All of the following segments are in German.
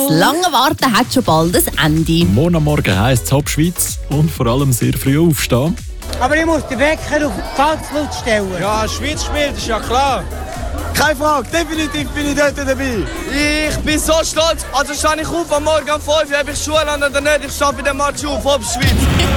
Das lange Warten hat schon bald ein Ende. Morgen am Morgen heisst es Hauptschweiz und vor allem sehr früh aufstehen. Aber ich muss den Wecker auf Falschlaut stellen. Ja, Schweiz spielt, ist ja klar. Keine Frage, definitiv bin ich dort dabei. Ich bin so stolz. Also stehe ich auf am Morgen um 5 Uhr, ob ich Schule habe oder nicht. Ich stehe bei dem Match auf, ob Schweiz.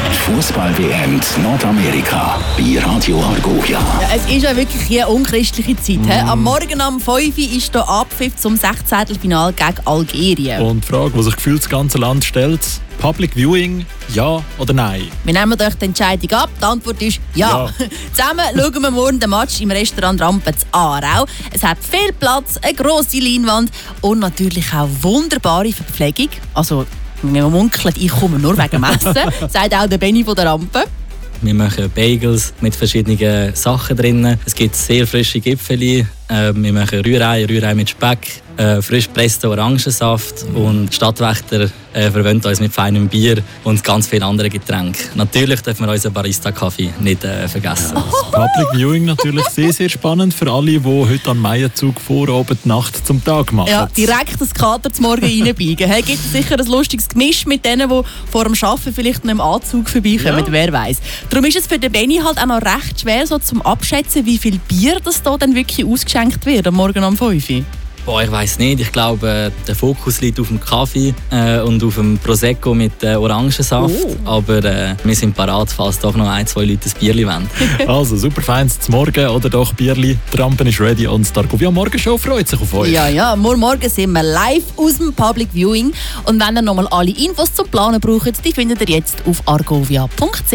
Fußball-WM Nordamerika bei Radio Argovia. Ja, es ist ja wirklich hier eine unchristliche Zeit. Am Morgen um 5 Uhr ist hier Abpfiff zum 16. Finale gegen Algerien. Und die Frage, die sich gefühlt das ganze Land stellt: Public Viewing, ja oder nein? Wir nehmen euch die Entscheidung ab. Die Antwort ist ja. Zusammen schauen wir morgen den Match im Restaurant Rampe zu Aarau. Es hat viel Platz, eine grosse Leinwand und natürlich auch wunderbare Verpflegung. Also, wir munkeln, ich komme nur wegen dem Essen, sagt auch der Benni von der Rampe. Wir machen Bagels mit verschiedenen Sachen drin. Es gibt sehr frische Gipfeli. Wir machen Rührei mit Speck, frisch gepressten Orangensaft und Stadtwächter verwöhnt uns mit feinem Bier und ganz vielen anderen Getränken. Natürlich dürfen wir unseren Barista-Kaffee nicht vergessen. Das Public Viewing natürlich sehr, sehr spannend für alle, die heute am Maienzug Vorabend Nacht zum Tag machen. Ja, direkt das Kater zum Morgen reinbiegen. Hey, gibt es sicher ein lustiges Gemisch mit denen, die vor dem Arbeiten vielleicht noch im Anzug vorbeikommen, wer weiß. Darum ist es für den Benni halt auch noch recht schwer, so zum Abschätzen, wie viel Bier das da dann wirklich ausgeschenkt wird am Morgen um 5 Uhr. Boah, ich weiss nicht. Ich glaube, der Fokus liegt auf dem Kaffee und auf dem Prosecco mit Orangensaft. Aber wir sind parat, falls doch noch 1-2 Leute ein Bierli wollen. Also, super feins zum Morgen oder doch Bierli. Die Rampe ist ready und die Argovia Morgenshow freut sich auf euch. Ja, morgen sind wir live aus dem Public Viewing. Und wenn ihr nochmal alle Infos zum Planen braucht, die findet ihr jetzt auf argovia.ch.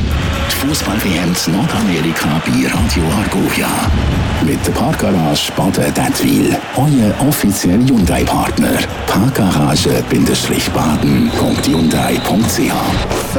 Die Fußball-WM Nordamerika bei Radio Argovia. Mit der Parkgarage Baden-Dettwil. Euer offizieller Hyundai-Partner. Parkgarage-baden.hyundai.ch